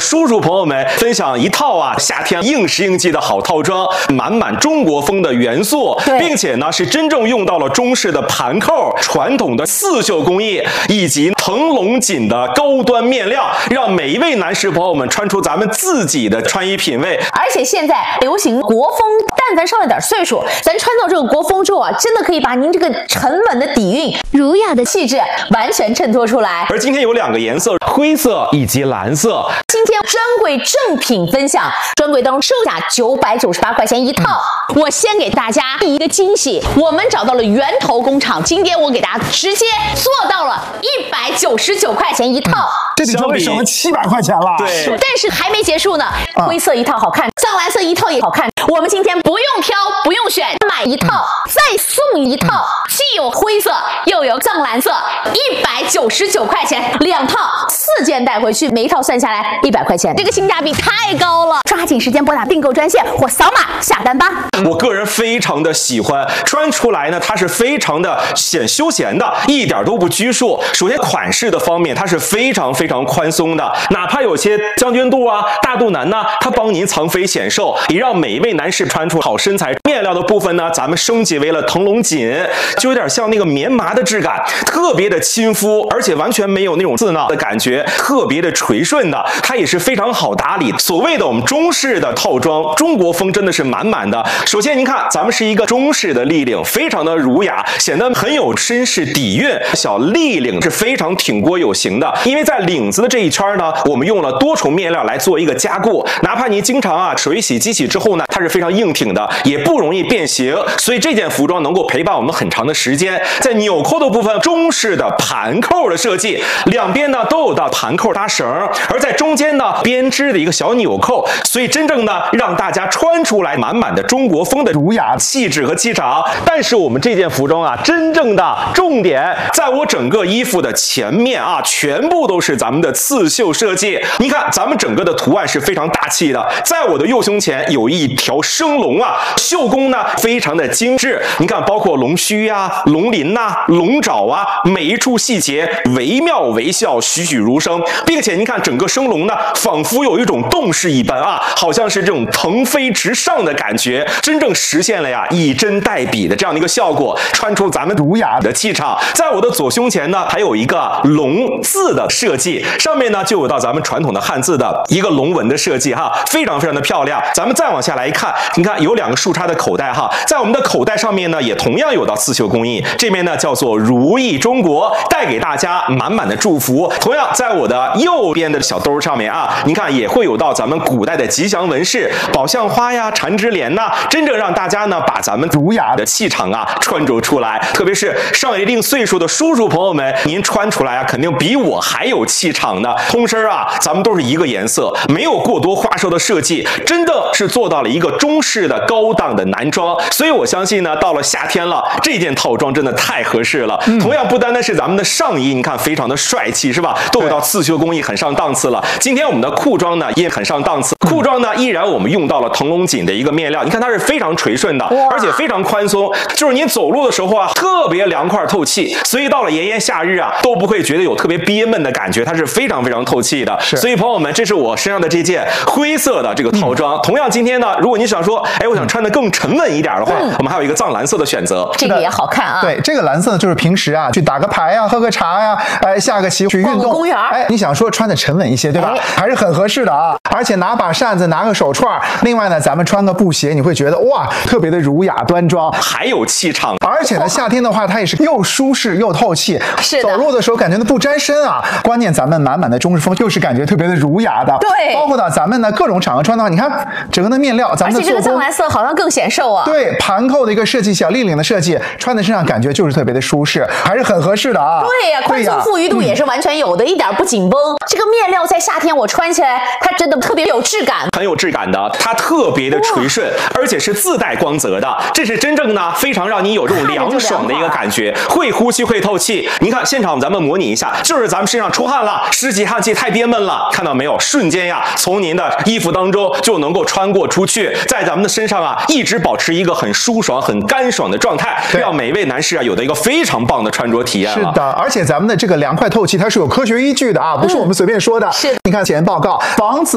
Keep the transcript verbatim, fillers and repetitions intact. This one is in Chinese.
叔叔朋友们分享一套啊夏天应时应季的好套装，满满中国风的元素，并且呢是真正用到了中式的盘扣、传统的刺绣工艺以及腾龙锦的高端面料，让每一位男士朋友们穿出咱们自己的穿衣品味。 而且现在流行国风，但咱上了点岁数，咱穿到这个国风之后啊，真的可以把您这个沉稳的底蕴、儒雅的气质完全衬托出来。 而今天有两个颜色，灰色以及蓝色。 今天专柜正品分享，专柜当中售价九百九十八块钱一套。嗯、我先给大家第一个惊喜，我们找到了源头工厂，今天我给大家直接做到了一百九十九块钱一套。嗯、 这比专柜省了七百块钱了。 对， 但是还没结束呢。灰色一套好看，藏蓝色一套也好看。我们今天不用挑，不用选，买一套、嗯、再送一套，既有灰色又有藏蓝色，一百九十九块钱两套，四件带回去，每一套算下来一百块钱，这个性价比太高了！抓紧时间拨打订购专线或扫码下单吧。 我个人非常的喜欢，穿出来呢，它是非常的显休闲的，一点都不拘束。首先款式的方面，它是非常非常宽松的，哪怕有些将军肚啊、大肚腩呢，它帮您藏肥显瘦，也让每一位男士穿出好身材。面料的部分呢，咱们升级为了腾龙锦，就有点像那个棉麻的质感，特别的亲肤，而且完全没有那种刺挠的感觉，特别的垂顺的，它也是非常好打理。所谓的我们中式的套装，中国风真的是满满的。首先您看，咱们是一个中式的立领，非常的儒雅，显得很有绅士底蕴。小立领是非常挺锅有型的，因为在领子的这一圈呢，我们用了多重面料来做一个加固，哪怕您经常啊水洗机洗之后呢，它是非常硬挺的，也不容易变形，所以这件服装能够陪伴我们很长的时间。在纽扣的部分，中式的盘扣的设计，两边呢都有到盘扣搭绳，而在中间呢编织的一个小纽扣，所以真正呢让大家穿出来满满的中国风的儒雅气质和气场。但是我们这件服装啊，真正的重点在我整个衣服的前面啊，全部都是咱们的刺绣设计。你看咱们整个的图案是非常大气的，在我的右胸前有一条生龙啊，绣工呢非常的精致。你看包括龙须啊、龙鳞呐、啊、龙爪啊，每一处细节惟妙惟肖，栩栩如生，并且您看整个生龙呢，仿佛有一种动势一般啊，好像是这种腾飞直上的感觉，真正实现了呀以真代笔的这样的一个效果，穿出咱们儒雅的气场。在我的左胸前呢，还有一个龙字的设计，上面呢就有到咱们传统的汉字的一个龙纹的设计哈，非常非常的漂亮。咱们再往下来一看，你看有两个竖插的口袋哈，在我们的口袋上面呢，也同样有到刺绣工艺，这边呢叫做如意中国，带给大家满满的祝福。同样在我的右边的小兜上面啊，你看也会有到咱们古代的吉祥纹饰，宝相花呀、缠枝莲呐，真正让大家呢把咱们儒雅的气场啊穿着出来。特别是上一定岁数的叔叔朋友们，您穿出来啊，肯定比我还有气场呢。通身啊，咱们都是一个颜色，没有过多花哨的设计，真的是做到了一个中式的高档的男装。所以我相信呢，到了夏天了，这件套装真的太合适了。嗯、同样不单单是咱们的上衣，你看非常的帅气，是吧？都有到刺绣工艺，很上档次了。今天我们的裤装呢也很上档次，裤装呢依然我们用到了腾龙锦的一个面料，你看它是非常垂顺的，而且非常宽松，就是您走路的时候啊特别凉快透气，所以到了炎炎夏日啊都不会觉得有特别憋闷的感觉，它是非常非常透气的。所以朋友们，这是我身上的这件灰色的这个套装。嗯、同样今天呢，如果你想说，哎，我想穿的更沉稳一点的话，嗯、我们还有一个藏蓝色的选择， 这个也好看啊。 对，这个蓝色呢，就是平时啊去打个牌呀、啊、喝个茶呀、啊，哎下个棋去运动， 公园， 哎，你想说穿的沉稳一些，对吧？哎、还是很合适的啊。而且拿把扇子，拿个手串，另外呢，咱们穿个布鞋，你会觉得哇，特别的儒雅端庄， 还有气场。 而且呢，夏天的话，它也是又舒适又透气， 是的， 走路的时候感觉都不沾身啊。关键咱们满满的中式风，又是感觉特别的儒雅的。 对， 包括呢，咱们呢各种场合穿的话，你看整个的面料，咱们的而且这个藏蓝色好像更显瘦啊。 对，盘扣的一个设计，小立领的设计，穿在身上感觉就是特别的舒适，还是很合适的啊。 对呀、啊，宽松富裕度也是完全有的，嗯、一点不紧绷。这个面料在夏天我穿起来，它真的特别有质感， 很有质感的，它特别的垂顺，而且是自带光泽的，这是真正呢非常让你有这种凉爽的一个感觉，会呼吸会透气。你看现场咱们模拟一下，就是咱们身上出汗了，湿气汗气太憋闷了，看到没有？瞬间呀，从您的衣服当中就能够穿过出去，在咱们的身上啊一直保持一个很舒爽、很干爽的状态，让每位男士啊有的一个非常棒的穿着体验了。 是的，而且咱们的这个凉快透气，它是有科学依据的啊，不是我们随便说的。 是， 你看检验报告，防止